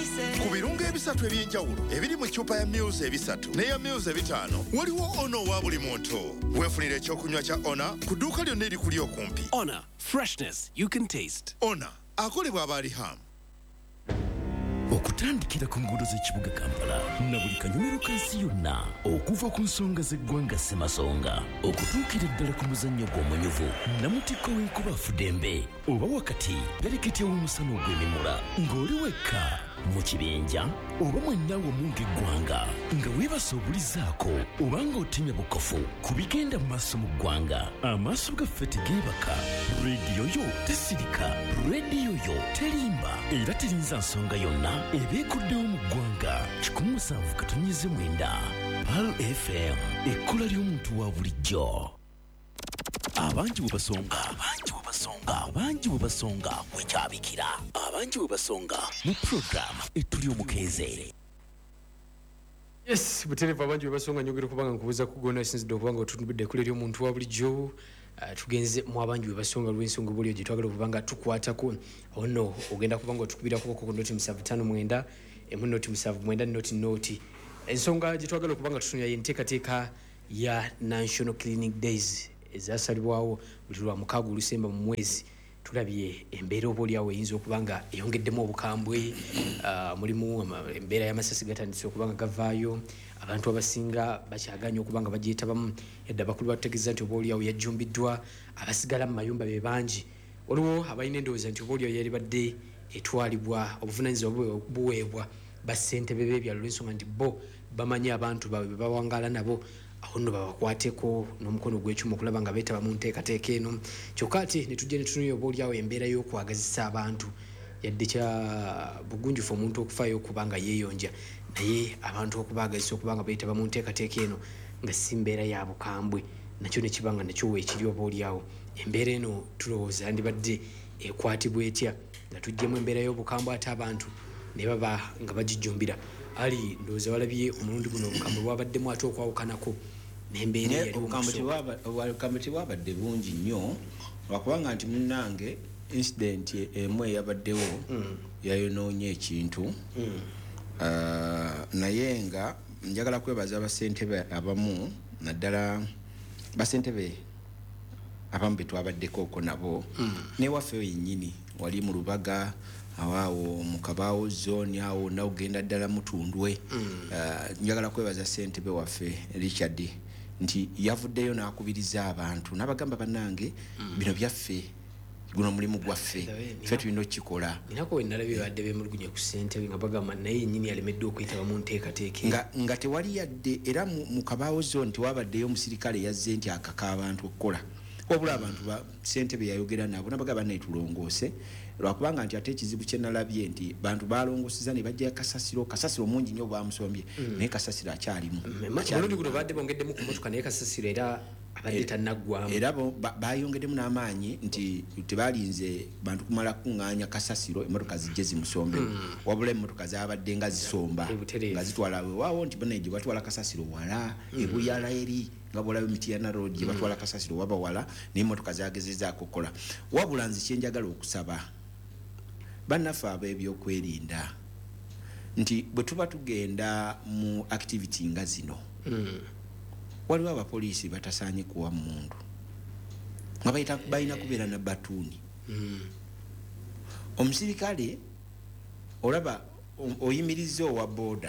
ku birungo ebisatu eby'enjawulo ebiri mu ccupa ya Muse ebisatu n'eya Muse ebitaano waliwo ono wa buli muntu. Weefunire ekyokunywa kya Ona ku dduuka lyonna erikuli okumpi. Ona, freshness you can taste. Ona akolebwa Abaliham. Okutandikira ku nguudo z'ekibuga Kampala na buli kanyomero kansi yonna okuva ku nsonga z'eggwanga Ssemasonga okutuukira ddala ku muzannyo gw'omunyuvu Namutikko w'enkuba Fudembe oba wakati pereketi w'omusana ogw'emimula ng'oli wekka mu kibinja oba mwenna wamu ng'eggwanga nga weebase obulizaako oba ng'otemya bukofu ku bigenda mu maaso mu ggwanga. Amaaso gaffe tegeebaka, leediyo yo tesirika, leediyo yo terimba era terinza nsonga yonna ebeekuddewo mu ggwanga. 107.9 Pal FM ekkola ly'omuntu wa bulijjo. Abangi bwe basonga wekyabikira, abangi bwe basonga mu program etuli omukeeze. Yes, buterevu abangi bwe basonga njogera kubanga nkubuuza kugona sinzidde okubanga otunubidde ekkola ly'omuntu wa bulijjo. Tugenze mu abangi bwe basonga lw'ensonga bulyo gye twagala okubanga tukwatako. Ono ogenda kubanga otukubira kuboko ku noti 759 emu noti 7 noti. Ensonga gye twagala okubanga tutunya y'enteekateeka ya National Clinic Days ezasalibwawo buli lwa mukaaga Olusemba mu mwezi. Tulabye embeera oba oliawo eyinza okubanga eyongeddemu obukambwe, mulimu embeera y'amasasi gatandise okubanga gavaayo, abantu abasinga bakyaganya okubanga bagyetabamu, yadde abakulu bategeeza nti oba oliawo yajjumbiddwa, abasigala mu mayumba be bangi. Waliwo abalina endowooza nti oba oliawo yali badde etwalibwa obuvunaanyizibwa buweebwa bassentebe b'ebyalo olw'ensonga nti bo bamanyi abantu baabwe be bawangaala nabo. Aho nno babakwateko n'omukono gw'ekyuma okulaba nga beetaba mu nteekateeka eno. Kyokka ate ne tujja ne tunuya oba oliawo embeera y'okwagazisa abantu yadde kya bugunjufu omuntu okufaayo okuba nga yeeyonja, naye abantu okubaagazisa okuba nga beetaba mu nteekateeka eno nga si mbeera ya bukambwe nakyo ne kiba nga nakyo weekiri oba oliawo. Embeera eno tulowooza yandibadde ekwatibwa etya nga tuggyemu embeera y'obukambwe ate abantu ne baba nga bagijjumbira. Ali ndowooza walabye omulundi guno obukambwe bwabaddemu ate okwawukanako n'embeera eyali obukambwe tebwabadde bungi nnyo lwakubanga nti munnange incident emu eyabaddewo yayonoonye ekintu, naye nga njagala kwebaza basentebe abamu, naddala basentebe abamu betwabaddeko okwo nabo newaffe yennyini wali mu Lubaga awaawo mu Kabaawo zone awo nawo genda ddala Mutundwe. Njagala kwebaza ssentebe waffe Richard nti yavuddeyo n'akubiriza abantu n'abagamba bannange bino byaffe, guno mulimu gwaffe, ffe tulina okukikola. Ninako wenalabye badde beemulugunya ku ssentebe nga bagamba naye yennyini alemedde okuyitaba mu nteekateeka nga tewali yadde era mu Kabaawo zone tewabaddeyo omusirikale yazze nti akaka abantu okukola. Wabula abantu ba ssentebe yayogera nabo nabagamba neetulongoose lwakubanga nti ate ekizibu kye nalabye nti bantu balongosiza ne bajja kasasiro mungi nnyo bwamusombye naye kasasiro akyalimu. Omulundi guno badde bongeddemu ku motoka naye kasasiro era abadde tannaggwamu. Era bayongeddemu n'amaanyi nti tebalinze bantu kumala kuŋŋaanya kasasiro emmotoka zijje zimusombe, wabula emmotoka zabadde nga zisomba nga zitwala waawo nti bonna gye batwala kasasiro wala ebuyala eri nga bwolaba Mityana Road gye batwala kasasiro waba wala n'emmotoka zagezezaako okukola. Wabula nzi kye njagala okusaba bannaffe ab'ebyokwerinda nti bwe tuba tugenda mu activity nga zino waliwo abapoliisi batasaanye kuwa mundu nga balina kubeera na batuuni. Omusirikale olaba oyimirizza owa booda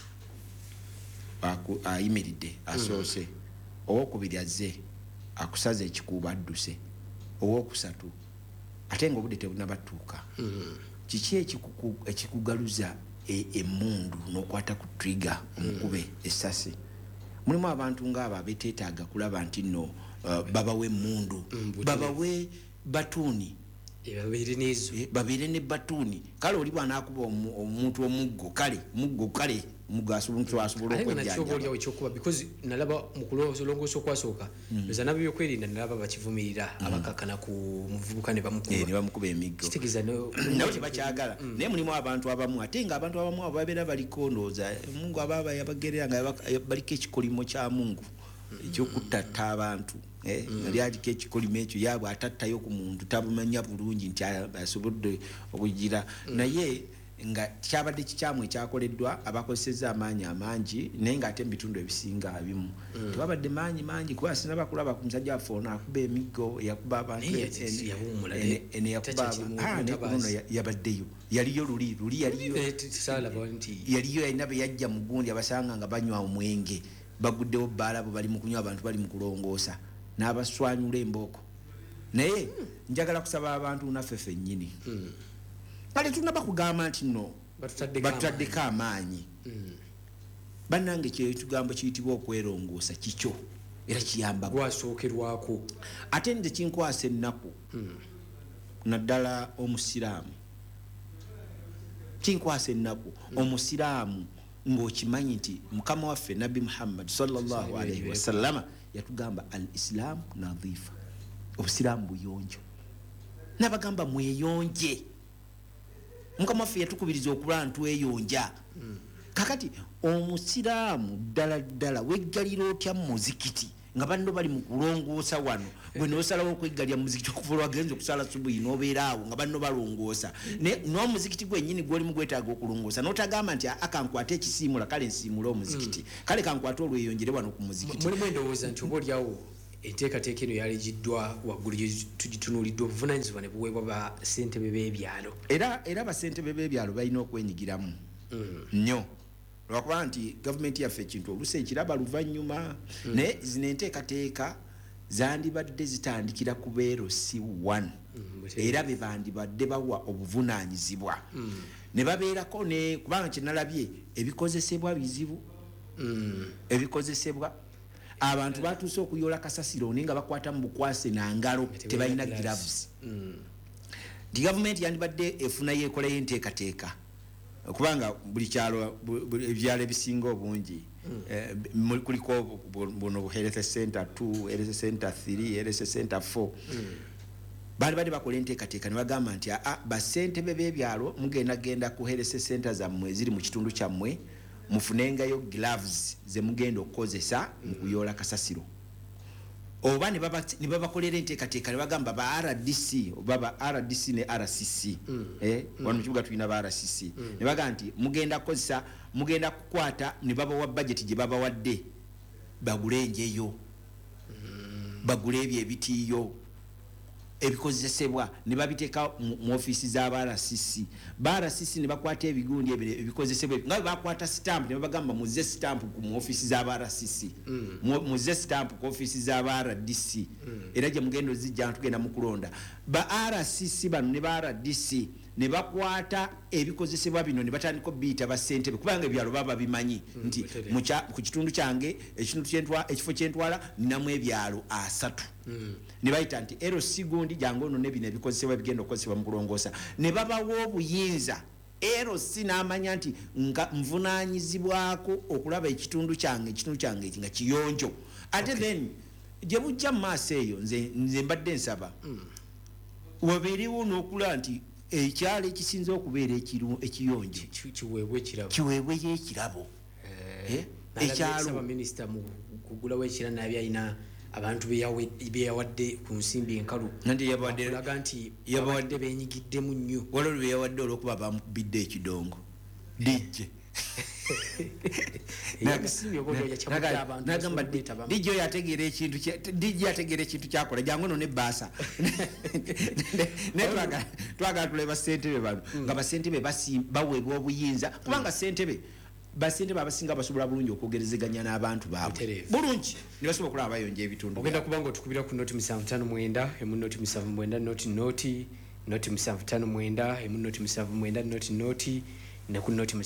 ayimiridde asoose, owokubiri azze akusaza ekikuubo adduse, owokusatu ate nga obudde tebunabatuuka. Kiki ekikugaluza emmundu n'okwata ku trigger omukube essasi? Mulimu abantu ng'abo abeteetaaga kulaba nti nno babawe emmundu, babawe batuuni, babeere ne batuuni. Kale oli bw'anaakuba omuntu omuggo kale asobola okwejjanjaba ekyokuba because nalaba mu kulongoosa okwasooka eza nabo byokwerinda nalaba bakivumirira abakakana ku muvubuka ne bamukuba emiggo nabo tebakyagala. Naye mulimu abantu abamu ate nga abantu abamu abo babeera baliko ndowooza Mungu ababa yabagerera nga baliko ekikolimo kya Mungu ekyokutatta abantu. Yali aliko ekikolimo ekyo yaabwe atattayo ku muntu tabumanya bulungi nti asobodde okugira. Naye nga kyabadde kikyamu ekyakoleddwa abakozesezza amaanyi amangi naye nga ate mu bitundu ebisinga abimu tebabadde manyi kuba sina bakulaba ku musajja waffe ono akuba emiggo yakuba abantu nekuno yabaddeyo yaliyo luli yaliyo yalina be yajja mu gundi abasanga nga banywa omwenge baguddewo bbaala bo bali mu kunywa abantu bali mu kulongoosa n'abaswanyula embooko naye njagala kusaba abantu naffe ffennyini kale tunaba kugamba nti no batutaddeko amaanyi bannange kyekigambo kiyitibwa okwerongoosa kikyo era kiyamba gwasookerwako ate nze kinkwasa ennaku naddala omusiraamu kinkwasa ennaku omusiraamu ng'okimanyi nti mukama waffe nabbi muhammad sallallahu alaihi wasallama yatugamba al islaamu nadhifa obusiraamu buyonjo nabagamba mweyonje mukama waffe yatukubiriza okuba ntweyonja kakati omusiraamu ddala weggalira otya mu muzikiti nga banno bali mu kulongoosa wano gwe noosalawo okweggalira muzikiti okuva lwagenza okusala subuhi n'obeeraawo nga banno balongoosa n'omuzikiti gwennyini gwolimu gwetaaga okulongoosa n'otagamba nti akankwate ekisiimula kale nsiimule omuzikiti kale kankwate olweyonjere wano ku muzikiti mulimu endowooza nti oba olyawo enteekateeka eno yalegiddwa waggulu tugitunuuliddwa obuvunanyizibwa ne buweebwa basentebe b'ebyalo era basentebe b'ebyalo balina okwenyigiramu nnyo lwakuba nti gavumenti yaffe ekintu oluusi ekiraba luvannyuma naye zino enteekateeka zandibadde zitandikira ku beerosi 1 era be bandibadde bawa obuvunaanyizibwa ne babeerako ne kubanga kyenalabye ebikozesebwa bizibu ebikozesebwa abantu batuuse okuyoola kasasiro naye nga bakwata mu bukwase nangalo tebalina gloves nti gavumenti yandibadde efuna yeekolayo enteekateeka kubanga buli kyalo ebyalo ebisinga obungi kuliko buno health center 2 health center 3 health center 4 bali badde bakola enteekateeka ne bagamba nti basentebe b'ebyalo mugendagenda ku health center zammwe ziri mu kitundu kyammwe mufunengayo gloves ze mugenda okukozesa mu kuyoola kasasiro oba ne babakolera enteekateeka ne bagamba ba RDC oba ba RDC ne RCC wano mu kibuga tulina ba RCC ne bagamba nti mugenda kukozesa mugenda kukwata ne babawa budget gye babawadde bagule enjeyo bagule ebyo ebitiiyo ebikozesebwa ne babiteeka mu ofiisi z'aba RCC ba RCC ne bakwata ebigundi ebikozesebwa nga bakwata stamp ne bagamba muze stamp mu ofiisi z'aba RCC muze stamp ku ofiisi z'aba RDC era gye mugendo zijja tugenda mu kulonda ba RCC bano ne ba RDC ne bakwata ebikozesebwa bino ne batandika biyita basentebe kubanga ebyalo baba bimanyi nti ku kitundu kyange ekifo kyentwala ninamu ebyalo 3 ne bayita nti RC gundi jangu ono ne bino ebikozesebwa bigenda okukozesebwa mu kulongoosa ne babawa obuyinza RC n'amanya nti nga nvunaanyizibwako okulaba ekitundu kyange nga kiyonjo ate then gye bujja mu maaso eyo nze mbadde nsaba wabeerewo n'okulaba nti ekyalo ekisinza okubeera ekiyonjo kiweebweyo ekirabo ekyalo minisita mu kugulawo ekira nabyo alina abantu beyawadde ku nsimbi enkalu akulaga nti yabawadde benyigiddemu nnyo waliwo lwe yawadde olw'okuba bamubidde ekidongo dijje nagamba dijje oyo ategeera ekintu kyakola jangu no nebbaasa naye twagala tuleba ssentebe bano nga basentebe baweebwa obuyinza kubanga basentebe abasinga basobola bulungi okwogerezeganya n'abantu baabwe bulungi ne basobola okulaba bayonja ebitundu ogenda kubanga otukubira ku noti 759 emu noti 790 noti 759 emu noti 790 noti ne ku noti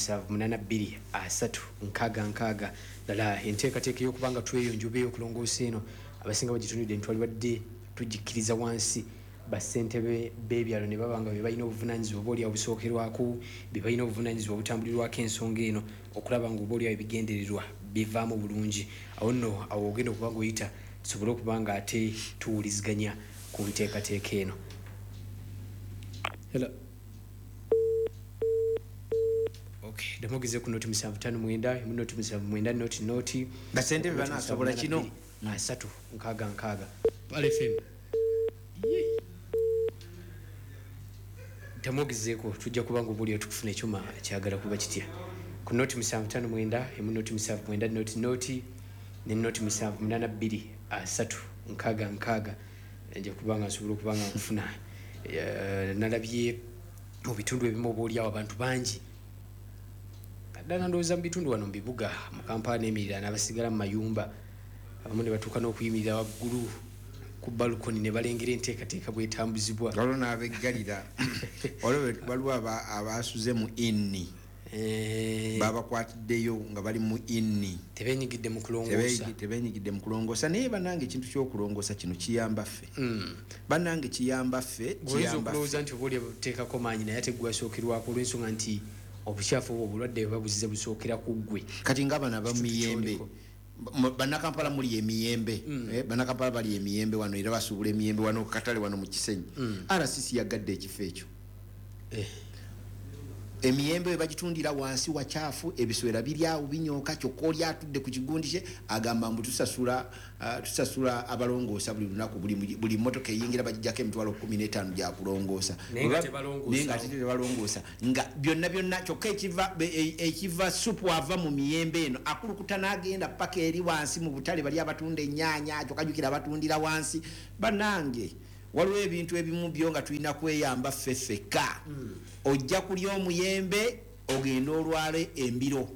782 dala enteekateeka y'okubanga tweyonjobe okulongoosa eno abasinga bagitunudde ntwalibadde tugikkiriza wansi basentebe b'ebyalo ne babanga be balina obuvunaanyizibwa oba oli obusookerwako be balina obuvunaanyizibwa obutambulirwako ensonga eno okulaba nga oba oli ebigendererwa bivaamu bulungi awo nno awo ogenda okuba nga oyita tusobole okuba nga ate tuwuliziganya ku nteekateeka eno damogeze ku noti 759 emu noti 790 noti basentebe banaasobola kino 366 Pale FM tamugizeeko tujja kubanga obulio tukufuna ekyuma kyagala kuba kitya ku noti 759 emu noti 7 noti ne noti 782 3 nje kubanga nsobola okubanga nkufuna nalabye mu bitundu ebimu obaoliawo abantu bangi ddala ndowooza mu bitundu wano mu bibuga mu Kampala n'emirira n'abasigala mu mayumba abamu ne batuuka n'okuyimirira waggulu ku balukoni ne balengera enteekateeka bwetambuzibwa waliwo n'abeggalira waliwo abasuze mu inni babakwatiddeyo nga bali mu inni tebenyigidde mu kulongoosa naye banange ekintu ky'okulongoosa kino kiyamba ffe banange kiyamba ffe okulowooza nti oba oli abuteekako maanyi naye ate gwasookerwako olw'ensonga nti obukyafu obwo obulwadde bwe babuzize busookera ku ggwe kati ng'abaana bamuyembe bannakampala muli emiyembe bannakampala bali emiyembe wano era basuubula emiyembe wano katale wano mu Kisenyi RCC yagadde ekifo ekyo emiyembe bagitundira wansi wakyafu ebiswera biri awo binyooka kyokka oli atudde ku kigundi kye agamba mbu tusasula abalongoosa buli lunaku buli mmotoka eyingira bagijjako emitwalo 15 gya kulongoosa naye nga tebalongoosa nga byonna kyokka ekiva supu ava mu miyembe eno akulukuta n'agenda paka eri wansi mu butale bali abatunda ennyaanya kyokka jjukira abatundira wansi bannange waliwo ebintu ebimu byo nga tulina kweyamba ffeffeka ojja kulya omuyembe ogenda olwale embiro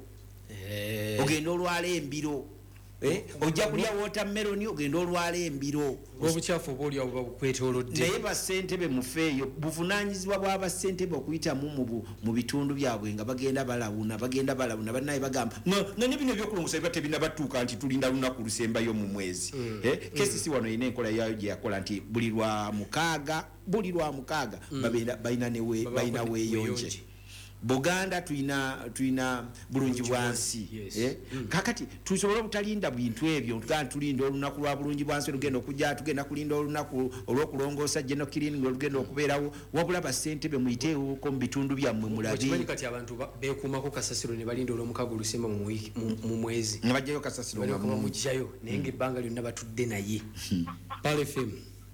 ojja kulya watermelon ogenda olwale embiro obukyafu oba oli awo bakwetoolodde naye bassentebe mufeeyo buvunaanyizibwa bw'abassentebe okuyitamu mu bitundu byabwe nga bagenda balawuna bannaye bagamba nga ne bino ebyokulongosa biba tebinabatuuka nti tulinda lunaku lusembayo mu mwezi KCC wano erina enkola yayo gye yakola nti buli lwa mukaaga balina weeyonje Buganda tuina bulungi bwansi kakati tusobola obutalinda bintu ebyo tulinda olunaku lwa bulungi bwansi olugenda okujja tugenda kulinda olunaku olw'okulongoosa general cleaning olugenda okubeerawo wabula bassentebe muyiteewo ko mu bitundu byammwe mulabe kati abantu beekuumako kasasiro ne balinda olw'omukaaga olusemba mu mwezi ne bajjayo kasasiro nga mujjayo naye ng'ebbanga lyonna batudde naye Pal FM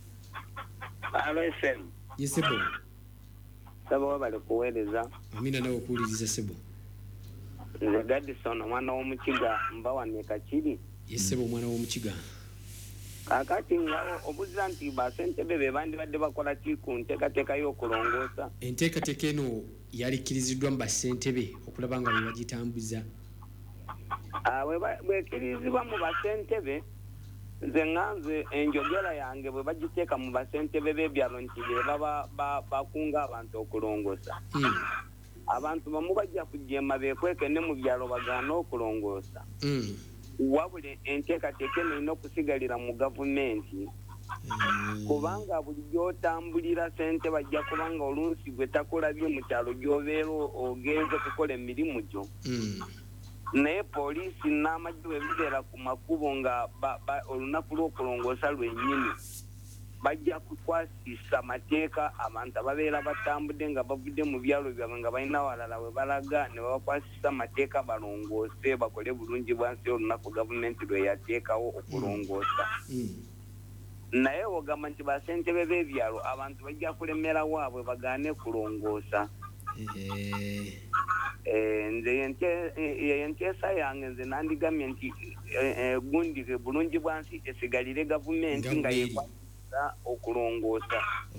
yesebo Sabo bali kuweereza amina nawe okuwuliriza sebo nze Gadison omwana w'omukiga mbawanika kiri yesebo omwana w'omukiga kakati nga obuzira nti bassentebe be bandibadde bakola ki ku nteekateeka y'okulongoosa enteekateeka eno yalikkiriziddwa mu bassentebe okulaba nga bwe bagitambuza bwekkirizibwa mu bassentebe nze nganze enjogera yange bwe bagiteeka mu bassentebe b'ebyalo nti be baba bakunga abantu okulongoosa abantu bamu bajja kujeema beekweke ne mu byalo bagaana okulongoosa wabule enteekateeka eno erina okusigalira mu gavumenti kubanga buli gy'otambulira ssente bajja kubanga olunsi gwe takulabye mu kyalo gy'obeera ogenze kukola emirimu gyo naye poliisi n'amagye bwe bibeera ku makubo nga olunaku lw'okulongoosa lwennyini bajja kukwasisa amateeka abantu ababeera batambudde nga bavudde mu byalo byabwe nga balina walala we balaga ne babakwasisa amateeka balongoose bakole bulungi bwansi olunaku gavumenti lwe yateekawo okulongoosa naye ogamba nti bassentebe b'ebyalo abantu bajja kulemera waabwe bagaane kulongoosa nze enteesa yange nze nandigamye nti gundi bulungi bwansi esigalire gavumenti nga yekwasa okulongoosa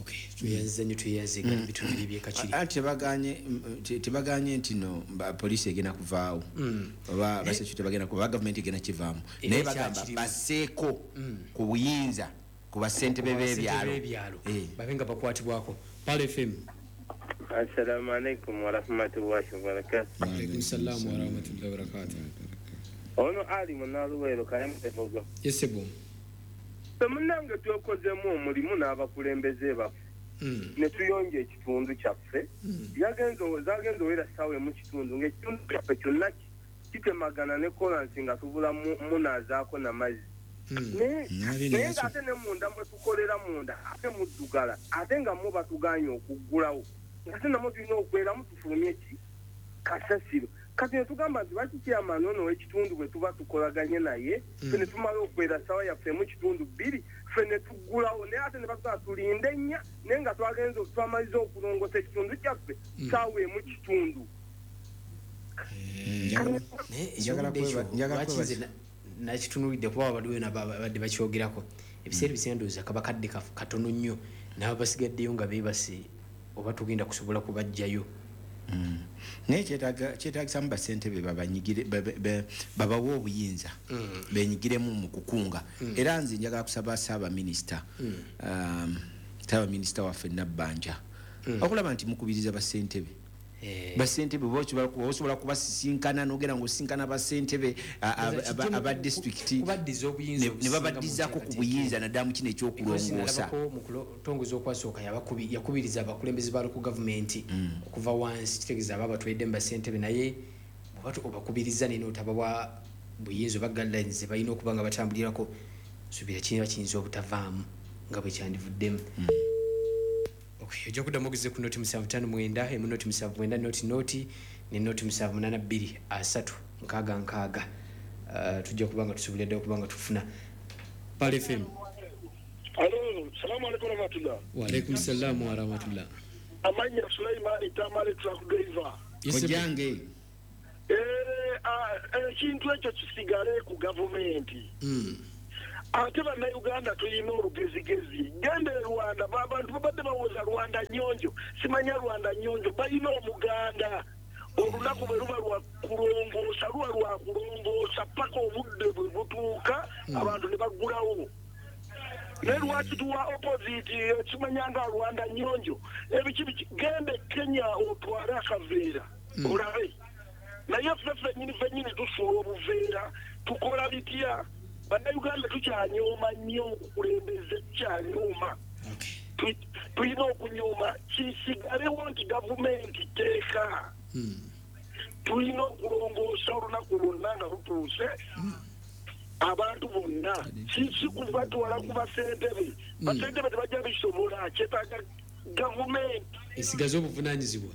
tebaganye nti no poliisi egenda kuvaawo oba bassekyo tebagenda kuva gavumenti egenda kivaamu naye bagamba basseeko ku buyinza ku bassentebe b'ebyalo babe nga bakwatibwako Pal FM Assalamu alaikum wa rahmatullahi wa barakatuh. Wa alaikum salam wa rahmatullahi wa barakatuh. Ono ali munaluwero kayamutefogo. Yesebo. Semunange tukozemu omulimu n'abakulembeze baffe. Ne tuyonja ekitundu kyaffe. Zagenzo wera sawe mu kitundu ng'ekitundu kyaffe kyonna kitemagana ne kolansi nga tubula munazaako n'amazzi. Naye ate ne munda mwe tukolera munda ate muddugala ate nga mu batuganye okuggulawo ate namwe tulina okweramu tufulumye ki kasasiro kati netugamba nti lwaki chairman ono w'ekitundu bwe tuba tukolaganye naye ffe ne tumala okubeera sawa yaffe mu kitundu bbiri ffe ne tuggulawo naye ate ne basaba tulinde nnya naye nga twamaliza okulongosa ekitundu kyaffe saawa emu kitundu nakitunulidde kuba abaliwo badde bakyogerako ebiseera bisendooza kaba kadde katono nnyo naabo basigaddeyo nga beebase oba tugenda kusobola kubajjayo naye kyetagisamu basentebe babawa obuyinza benyigiremu mu kukunga era nze njagala kusaba saabaminisita waffe Nabbanja okulaba nti mukubiriza basentebe basentebe bosobola kubasisinkana nogera ng'osinkana basentebe aba district ne babaddizaako ku buyinza naddala mu kino ekyokulongoosa mu kutongoza okwasooka yakubiriza abakulembeze ba local government okuva wansi kitegeeza aba batwedde mu basentebe naye obakubiriza nene otabawa buyinza oba guidelines balina okuba nga batambulirako suubira kiyinza obutavaamu nga bwe kyandivuddemu ojja kuddamu ogeze ku noti 759 emu noti 7 noti ne noti 782 asatu nkaaga tujja kuba nga tusobola dda okuba nga tufuna Pale FM. Alo, salamu alaikum warahmatullah. Wa alaikum salam wa rahmatullah. Amanya Sulaiman Tamale truck driver. Ojange. Ekintu ekyo kisigale ku gavumenti. Ate bana Uganda tulina olugezigezi. Gende Rwanda abantu babadde bawoza Rwanda nyonjo. Simanya Rwanda nyonjo balina omuganda. Olunaku bwe luba lwa kulongoosa paka obudde bwe butuuka abantu ne baggulawo. Ne lwaki tuwa opposite kimanyanga Rwanda nyonjo ebikibi gende Kenya otwala akaveera olabe naye ffe nyini tusuula obuveera tukola bitya bannayuganda tukyanyoma nnyo okukulembeze tukyanyoma tulina okunyoma kisigalewo nti gavumenti teeka tulina okulongoosa olunaku lwonna nga lutuuse abantu bonna kikuva twala ku basentebe basentebe tebajja bisobola kyetaaga gavumenti esigaze obuvunanyizibwa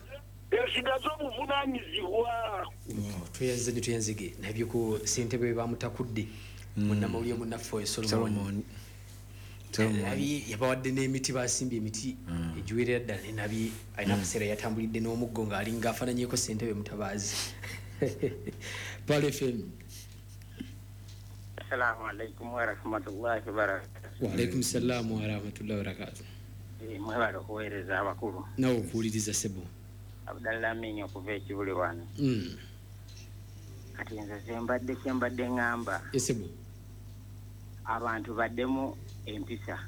tweyanzege nabyo ku sentebe bamutakudde munnamawulire munnaffe Solomon yabawadde n'emiti basimbye emiti egiwerera ddala nenabye alina akaseera yatambulidde n'omuggo ng'alinga afaananyeko sentebe mutabaazi Pale FM. Assalamu alaikum wa rahmatullahi wa barakatuh. Wa alaikum salam wa rahmatullahi wa barakatuh. Mwebale okuweereza abakulu. Nawe okuwuliriza Sebo. Abdallah Aminyi okuva ekibuli wano. Kati nze kyembadde ngamba. Sebo. Abantu baddemu empisa.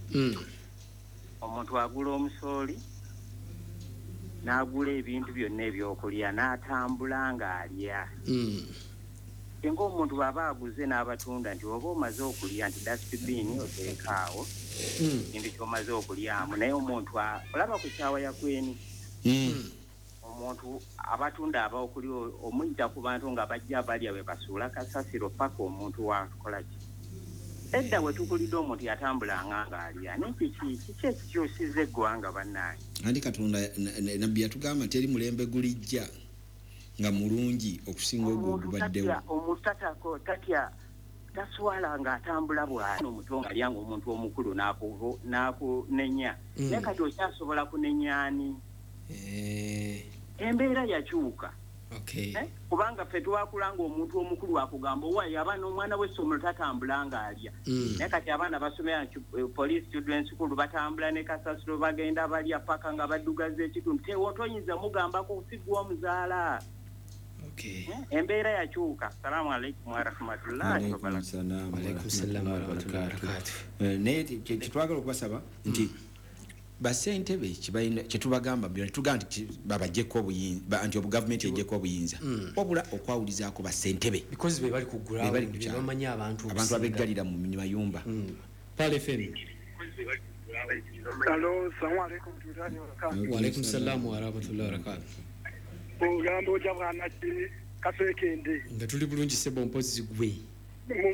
Omuntu agula omusooli n'agula ebintu byonna ebyokulya n'atambula ng'alya. Singa omuntu bw'aba aguze n'abatunda nti oba omaze okulya nti dustbin oteekaawo kintu ky'omaze okulyamu naye omuntu olaba ku kyawa yakweni omuntu abatunda abaokuli omuyita ku bantu nga bajja balya bwe basuula kasasiro paka omuntu wakola ki edda bwe tukulidde omuntu yatambulanga ng'alya naye kiki ekikyusiza eggwanga bannange andi Katonda nabbi yatugamba teri mulembe gulijja nga mulungi okusinga ogwo ogubaddewo omuntu tatya taswala ng'atambula bw'ati omutonga alyanga omuntu omukulu n'akunenya naye kati okyasobola kunenyaani embeera yakyuka kubanga ffe twakulanga omuntu omukulu akugamba owaye abaana omwana w'essomero tatambula ng'alya naye kati abaana basomera police children school batambula ne kasasiro bagenda balya paka nga baddugaza ekitundu tewotoyinza mugambako osigwa omuzaala embeera yakyuka. Assalamu alaikum wa rahmatullahi wa barakatuh. Naye kyetwagala okubasaba nti basentebe kyetubagamba tugamba nti babajjeko obuyinza nti obugavumenti ejjeko obuyinza wabula okwawulizaako basentebe bamanya abantu abeggalira mu mayumba. Pale FM. Alo, salamu alaikum. Wa alaikum salam wa rahmatullahi wa barakatuh. Ogambo ojja bwana ki kasekende nga tuli bulungi Sebo mpozi gwe